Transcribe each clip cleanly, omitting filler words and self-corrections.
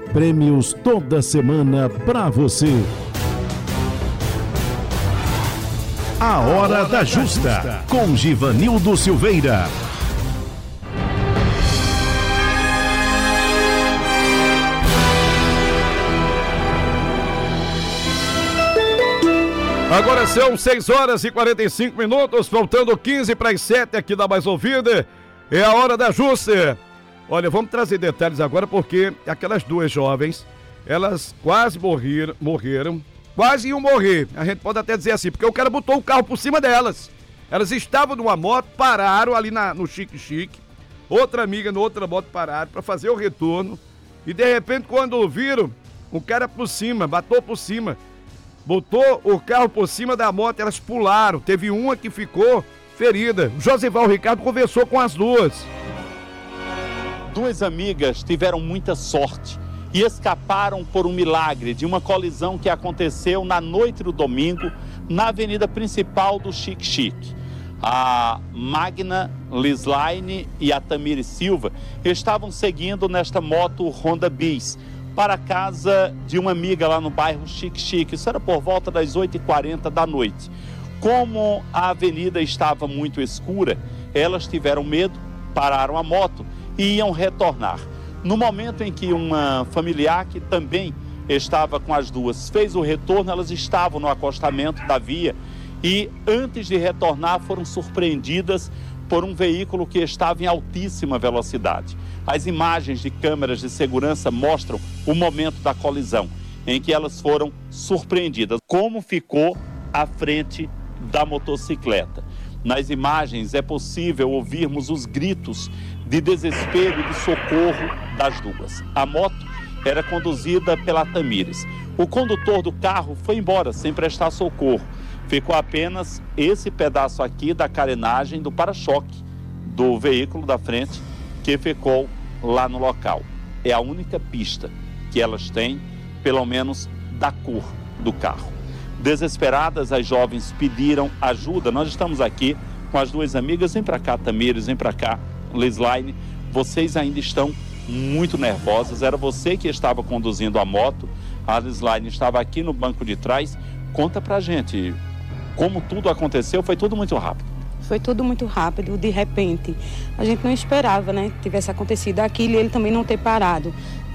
prêmios toda semana para você. A Hora da Justa, com Givanildo Silveira. Agora são 6h45, faltando 15 para as 7 aqui da Mais Ouvida. É a Hora da Justa. Olha, vamos trazer detalhes agora, porque aquelas duas jovens, elas quase morreram, quase iam morrer. A gente pode até dizer assim, porque o cara botou o carro por cima delas. Elas estavam numa moto, pararam ali no Chique. Outra amiga na outra moto pararam para fazer o retorno. E de repente, quando viram, o cara por cima, bateu por cima. Botou o carro por cima da moto, elas pularam. Teve uma que ficou ferida. O Josival Ricardo conversou com as duas. Duas amigas tiveram muita sorte e escaparam por um milagre de uma colisão que aconteceu na noite do domingo na avenida principal do Chique. A Magna Lislaine e a Tamires Silva estavam seguindo nesta moto Honda Bis para a casa de uma amiga lá no bairro Chique. Isso era por volta das 8h40 da noite. Como a avenida estava muito escura, elas tiveram medo, pararam a moto e iam retornar. No momento em que uma familiar que também estava com as duas fez o retorno, elas estavam no acostamento da via e antes de retornar foram surpreendidas por um veículo que estava em altíssima velocidade. As imagens de câmeras de segurança mostram o momento da colisão, em que elas foram surpreendidas. Como ficou a frente da motocicleta? Nas imagens é possível ouvirmos os gritos de desespero e de socorro das duas. A moto era conduzida pela Tamires. O condutor do carro foi embora sem prestar socorro. Ficou apenas esse pedaço aqui da carenagem do para-choque do veículo da frente que ficou lá no local. É a única pista que elas têm, pelo menos da cor do carro. Desesperadas, as jovens pediram ajuda. Nós estamos aqui com as duas amigas. Vem para cá, Tamires, vem para cá, Lislaine. Vocês ainda estão muito nervosas. Era você que estava conduzindo a moto. A Lislaine estava aqui no banco de trás. Conta pra gente como tudo aconteceu. Foi tudo muito rápido. Foi tudo muito rápido, de repente. A gente não esperava, né, que tivesse acontecido aquilo e ele também não ter parado.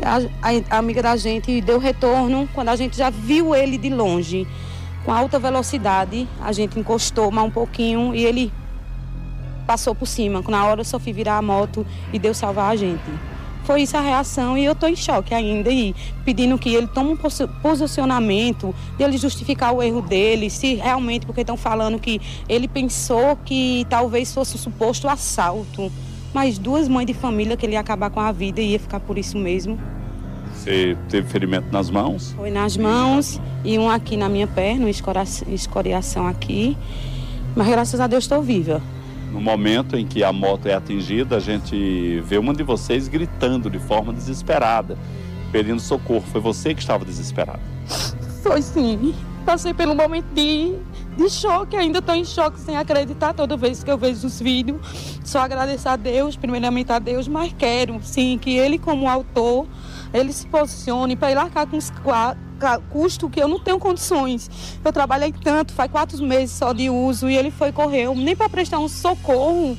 A amiga da gente deu retorno quando a gente já viu ele de longe. Com alta velocidade, a gente encostou mais um pouquinho e ele passou por cima. Na hora eu só fui virar a moto e deu salvar a gente. Foi isso a reação e eu estou em choque ainda e pedindo que ele tome um posicionamento, dele justificar o erro dele, se realmente, porque estão falando que ele pensou que talvez fosse um suposto assalto, mas duas mães de família que ele ia acabar com a vida e ia ficar por isso mesmo. Você teve ferimento nas mãos? Foi nas mãos e um aqui na minha perna, escoriação aqui, mas graças a Deus estou viva. No momento em que a moto é atingida, a gente vê uma de vocês gritando de forma desesperada, pedindo socorro. Foi você que estava desesperada? Foi sim. Passei pelo momento de choque, ainda estou em choque sem acreditar toda vez que eu vejo os vídeos. Só agradecer a Deus, primeiramente a Deus, mas quero sim que ele, como autor, ele se posicione para ir largar com os custo que eu não tenho condições. Eu trabalhei tanto, faz 4 meses só de uso e ele correu, nem para prestar um socorro.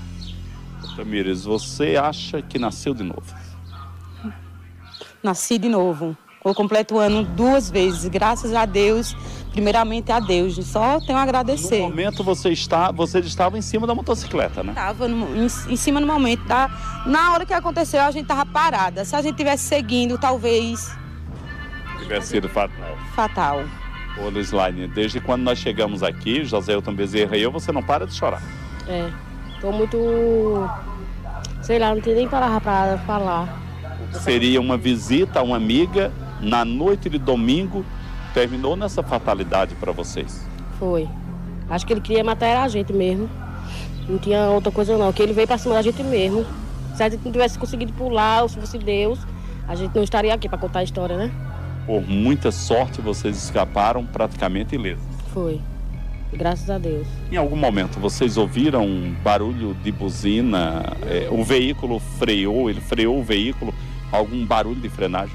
Tamires, você acha que nasceu de novo? Nasci de novo. Eu completo o ano 2 vezes, graças a Deus, primeiramente a Deus. Só tenho a agradecer. No momento você estava em cima da motocicleta, né? Estava em cima no momento. Na hora que aconteceu, a gente estava parada. Se a gente estivesse seguindo, talvez tivesse sido fatal. Fatal. Ô, Lislaine, desde quando nós chegamos aqui, José Elton Bezerra e eu, você não para de chorar. Tô muito... sei lá, não tem nem palavra para falar. Seria uma visita a uma amiga na noite de domingo, terminou nessa fatalidade para vocês? Foi. Acho que ele queria matar a gente mesmo. Não tinha outra coisa não, que ele veio para cima da gente mesmo. Se a gente não tivesse conseguido pular, ou se fosse Deus, a gente não estaria aqui para contar a história, né? Por muita sorte, vocês escaparam praticamente ilesos. Foi. Graças a Deus. Em algum momento, vocês ouviram um barulho de buzina? O veículo freou, ele freou o veículo? Algum barulho de frenagem?